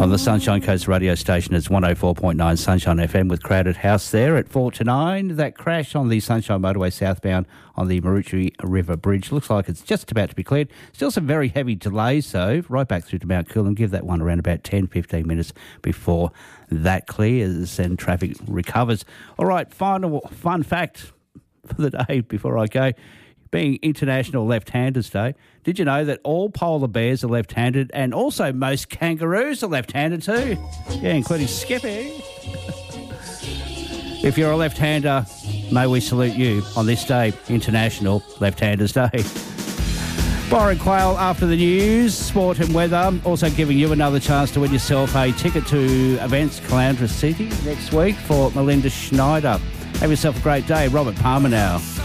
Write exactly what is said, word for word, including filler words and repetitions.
On the Sunshine Coast radio station, it's one oh four point nine Sunshine F M with Crowded House there at four to nine. That crash on the Sunshine Motorway southbound on the Maroochy River Bridge looks like it's just about to be cleared. Still some very heavy delays, though, right back through to Mount Coolum. Give that one around about ten, fifteen minutes before that clears and traffic recovers. All right, final fun fact for the day before I go. Being International Left-Handers Day, did you know that all polar bears are left-handed and also most kangaroos are left-handed too? Yeah, including Skippy. If you're a left-hander, may we salute you on this day, International Left-Handers Day. Byron Quayle after the news, sport and weather, also giving you another chance to win yourself a ticket to events Caloundra City next week for Melinda Schneider. Have yourself a great day. Robert Palmer now.